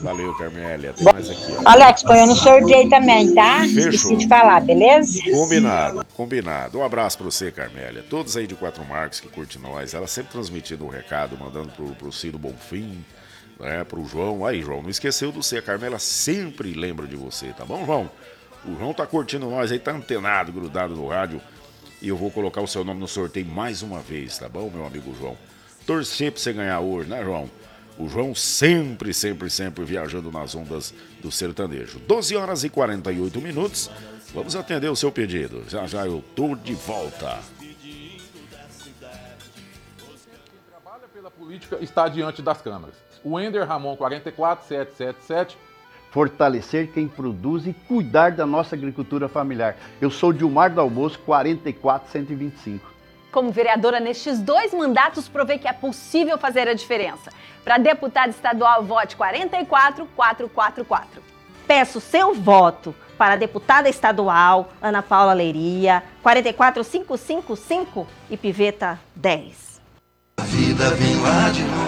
Valeu, Carmélia. Tem mais aqui, ó. Alex, põe no sorteio também, tá? Fechou. Esqueci de falar, beleza? Combinado. Um abraço pra você, Carmélia. Todos aí de Quatro Marcos que curtem nós. Ela sempre transmitindo um recado, mandando pro Ciro Bonfim, né, pro João. Aí, João, não esqueceu de você. A Carmélia sempre lembra de você, tá bom, João? O João tá curtindo nós aí, tá antenado, grudado no rádio. E eu vou colocar o seu nome no sorteio mais uma vez, tá bom, meu amigo João? Torcer pra você ganhar hoje, né, João? O João sempre viajando nas ondas do sertanejo. 12 horas e 48 minutos. Vamos atender o seu pedido. Já eu tô de volta. Quem trabalha pela política está diante das câmeras. O Ender Ramon 44777. Fortalecer quem produz e cuidar da nossa agricultura familiar. Eu sou Dilmar do Almoço 44125. Como vereadora nestes 2 mandatos, provei que é possível fazer a diferença. Para deputada estadual, vote 44444. Peço seu voto para a deputada estadual Ana Paula Leiria, 44555 e Piveta 10. A vida vem lá de novo.